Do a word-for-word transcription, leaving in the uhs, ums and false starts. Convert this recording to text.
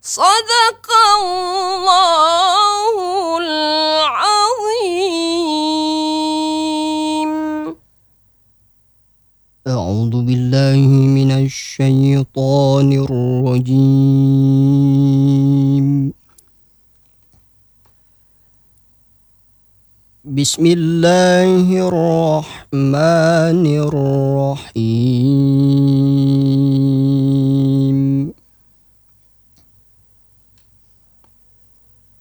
صدق الله العظيم. أعوذ بالله من الشيطان الرجيم. بسم الله الرحمن الرحيم.